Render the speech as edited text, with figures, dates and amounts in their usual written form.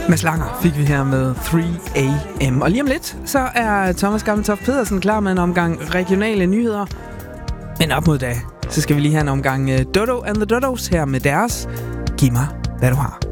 Mads Langer fik vi her med 3AM. Og lige om lidt, så er Thomas Gammeltoft Pedersen klar med en omgang regionale nyheder. Men op mod da, så skal vi lige have en omgang Dodo and the Dodos her med deres Giv mig, hvad du har.